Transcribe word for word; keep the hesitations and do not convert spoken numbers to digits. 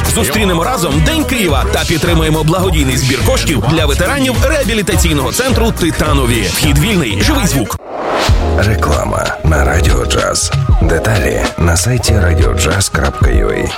Зустрінемо разом День Києва та підтримуємо благодійний збір коштів для ветеранів реабілітаційного центру «Титанові». Вхід вільний, живий звук. Реклама на Радіо Джаз. Деталі на сайті радіоджаз крапка ю а.